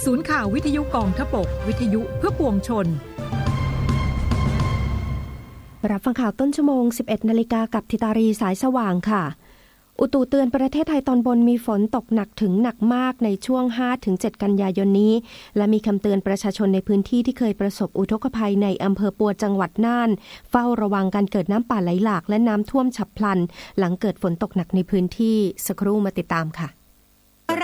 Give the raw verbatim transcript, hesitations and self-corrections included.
ศูนย์ข่าววิทยุกองทพบกวิทยุเพื่อปวงชนรับฟังข่าวต้นชั่วโมง สิบเอ็ดนาฬิกา กับธิตารีสายสว่างค่ะอุตุเตือนประเทศไทยตอนบนมีฝนตกหนักถึงหนักมากในช่วง ห้าถึงเจ็ด กันยายนนี้และมีคำเตือนประชาชนในพื้นที่ที่เคยประสบอุทกภัยในอำเภอปัวจังหวัดน่านเฝ้าระวังการเกิดน้ำป่าไหลหลากและน้ำท่วมฉับพลันหลังเกิดฝนตกหนักในพื้นที่สักครู่มาติดตามค่ะ